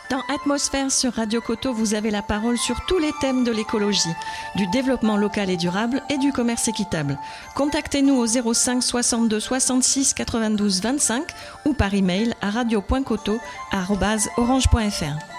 Dans Atmosphère sur Radio Coteau, vous avez la parole sur tous les thèmes de l'écologie, du développement local et durable et du commerce équitable. Contactez-nous au 05 62 66 92 25 ou par email à radio.coteau@orange.fr.